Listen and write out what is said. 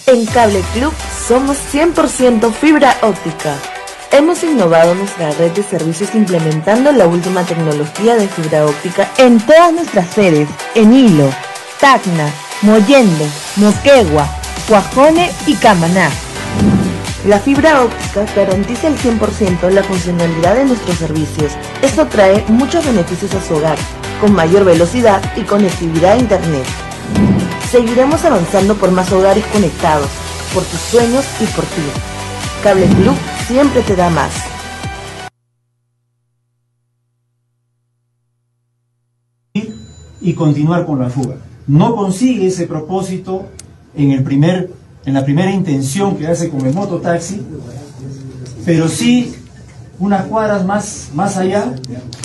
En Cable Club somos 100% fibra óptica. Hemos innovado nuestra red de servicios implementando la última tecnología de fibra óptica en todas nuestras sedes, en Hilo, Tacna, Mollendo, Moquegua, Cuajone y Camaná. La fibra óptica garantiza el 100% la funcionalidad de nuestros servicios. Esto trae muchos beneficios a su hogar, con mayor velocidad y conectividad a Internet. Seguiremos avanzando por más hogares conectados, por tus sueños y por ti. Cable Club siempre te da más. Y continuar con la fuga. No consigue ese propósito en la primera intención que hace con el mototaxi, pero sí unas cuadras más allá